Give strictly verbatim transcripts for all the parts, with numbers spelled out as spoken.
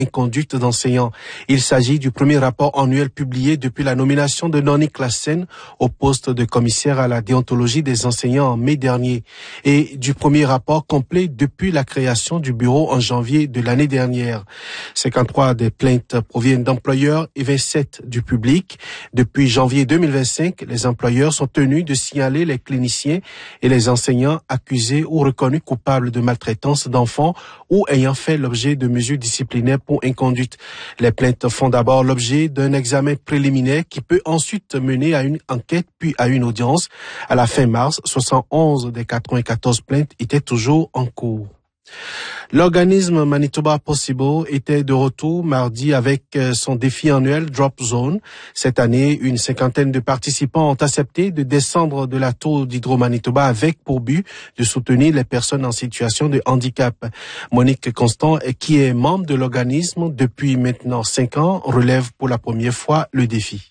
conduite d'enseignants. Il s'agit du premier rapport annuel publié depuis la nomination de Noni Claassen au poste de commissaire à la déontologie des enseignants en mai dernier et du premier rapport complet depuis la création du bureau en janvier de l'année dernière. cinquante-trois des plaintes proviennent d'employeurs et vingt-sept du public. Depuis janvier deux mille vingt-cinq, les employeurs sont tenus de signaler les cliniciens et les enseignants accusés ou reconnus coupables de maltraitance d'enfants ou ayant fait l'objet de mesures disciplinaires pour inconduite. Les plaintes font d'abord l'objet d'un examen préliminaire qui peut ensuite mener à une enquête puis à une audience. À la fin mars, soixante et onze des quatre-vingt-quatorze plaintes étaient toujours en cours. L'organisme Manitoba Possible était de retour mardi avec son défi annuel Drop Zone. Cette année, une cinquantaine de participants ont accepté de descendre de la tour d'Hydro-Manitoba avec pour but de soutenir les personnes en situation de handicap. Monique Constant, qui est membre de l'organisme depuis maintenant cinq ans, relève pour la première fois le défi.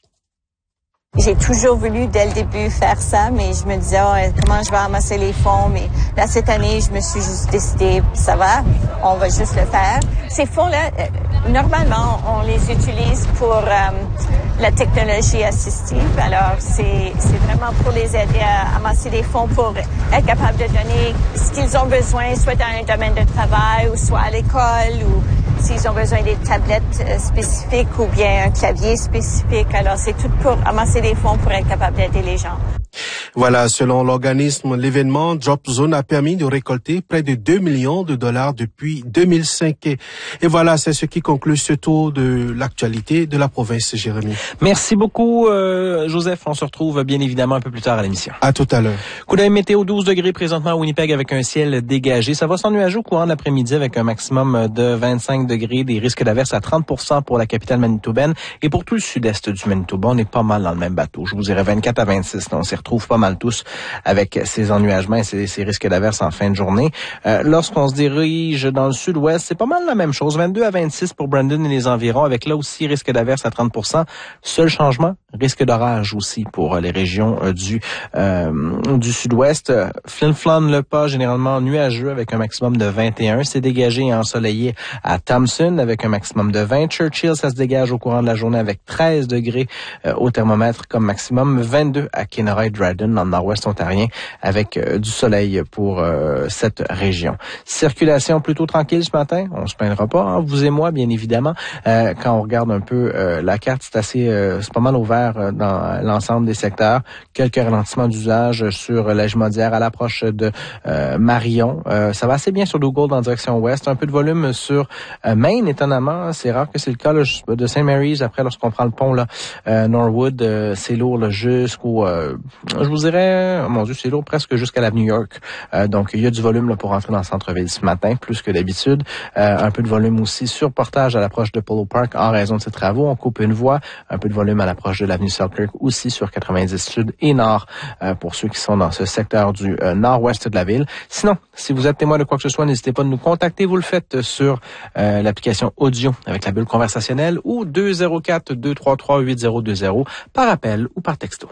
J'ai toujours voulu, dès le début, faire ça, mais je me disais, oh, comment je vais ramasser les fonds? Mais là, cette année, je me suis juste décidé, ça va, on va juste le faire. Ces fonds-là, euh, normalement, on les utilise pour euh, la technologie assistive. Alors, c'est, c'est vraiment pour les aider à amasser des fonds pour être capable de donner ce qu'ils ont besoin, soit dans un domaine de travail, ou soit à l'école, ou s'ils ont besoin des tablettes euh, spécifiques ou bien un clavier spécifique. Alors, c'est tout pour amasser des fonds pour être capable d'aider les gens. Voilà, selon l'organisme, l'événement Drop Zone a permis de récolter près de deux millions de dollars depuis deux mille cinq. Et voilà, c'est ce qui conclut ce tour de l'actualité de la province, Jérémy. Merci beaucoup, euh, Joseph. On se retrouve bien évidemment un peu plus tard à l'émission. À tout à l'heure. Coup d'œil météo, douze degrés présentement à Winnipeg avec un ciel dégagé. Ça va s'ennuager au courant de l'après-midi avec un maximum de vingt-cinq degrés, des risques d'averse à trente pour cent pour la capitale manitobaine. Et pour tout le sud-est du Manitoba, on est pas mal dans le même bateau. Je vous dirais vingt-quatre à vingt-six. On s'y retrouve pas mal tous avec ces ennuagements et ces, ces risques d'averse en fin de journée. Euh, lorsqu'on se dirige dans le sud-ouest, c'est pas mal la même chose. vingt-deux à vingt-six pour Brandon et les environs, avec là aussi risque d'averse à trente pour cent. Seul changement, risque d'orage aussi pour les régions euh, du euh, du sud-ouest. Flin-Flon, le pas, généralement nuageux avec un maximum de vingt et un. C'est dégagé et ensoleillé à Thompson avec un maximum de vingt. Churchill, ça se dégage au courant de la journée avec treize degrés euh, au thermomètre comme maximum. vingt-deux à Kenora et Dryden dans le nord-ouest ontarien avec euh, du soleil pour euh, cette région. Circulation plutôt tranquille ce matin. On se plaindra pas, hein, vous et moi, bien évidemment. Euh, quand on regarde un peu euh, la carte, c'est assez, euh, c'est pas mal ouvert euh, dans l'ensemble des secteurs. Quelques ralentissements d'usage sur la Jumodière à l'approche de euh, Marion. Euh, ça va assez bien sur Dougald en direction ouest. Un peu de volume sur euh, Maine, étonnamment. C'est rare que c'est le cas là, de Saint Mary's. Après, lorsqu'on prend le pont là, euh, Norwood, euh, c'est lourd là, jusqu'au... Euh, je vous dirais, oh mon Dieu, c'est lourd presque jusqu'à l'avenue York. Euh, donc, il y a du volume là, pour rentrer dans le centre-ville ce matin, plus que d'habitude. Euh, un peu de volume aussi sur Portage à l'approche de Polo Park en raison de ces travaux. On coupe une voie. Un peu de volume à l'approche de l'avenue Selkirk aussi sur quatre-vingt-dix sud et nord euh, pour ceux qui sont dans ce secteur du euh, nord-ouest de la ville. Sinon, si vous êtes témoin de quoi que ce soit, n'hésitez pas à nous contacter. Vous le faites sur euh, l'application audio avec la bulle conversationnelle ou deux zéro quatre, deux trois trois, huit zéro deux zéro par appel ou par texto.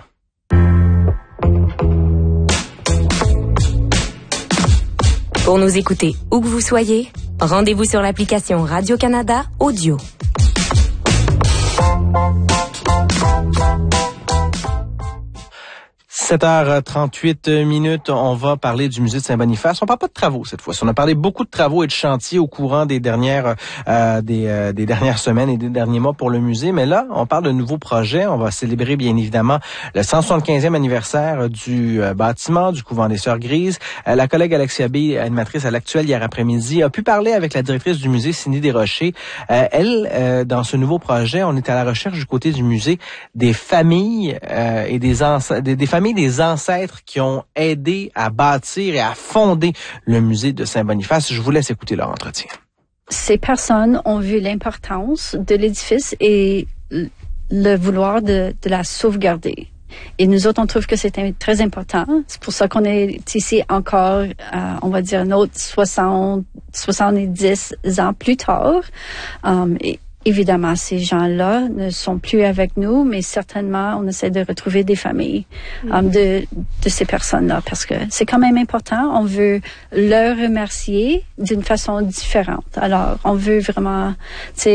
Pour nous écouter où que vous soyez, rendez-vous sur l'application Radio-Canada Audio. sept heures trente-huit minutes, on va parler du musée de Saint-Boniface. On parle pas de travaux cette fois-ci. On a parlé beaucoup de travaux et de chantiers au courant des dernières euh, des, euh, des dernières semaines et des derniers mois pour le musée. Mais là, on parle de nouveaux projets. On va célébrer bien évidemment le cent soixante-quinzième anniversaire du euh, bâtiment du couvent des Sœurs Grises. Euh, la collègue Alexia B, animatrice à l'Actuel hier après-midi, a pu parler avec la directrice du musée, Cindy Desrochers. Euh, elle, euh, dans ce nouveau projet, on est à la recherche du côté du musée des familles euh, et des, anci- des, des familles des ancêtres qui ont aidé à bâtir et à fonder le musée de Saint-Boniface. Je vous laisse écouter leur entretien. Ces personnes ont vu l'importance de l'édifice et le vouloir de, de la sauvegarder. Et nous autres, on trouve que c'est très important. C'est pour ça qu'on est ici encore, euh, on va dire, un autre soixante, soixante-dix ans plus tard. Um, et, Évidemment, ces gens-là ne sont plus avec nous, mais certainement, on essaie de retrouver des familles mm-hmm. um, de, de ces personnes-là parce que c'est quand même important. On veut leur remercier d'une façon différente. Alors, on veut vraiment, tu sais,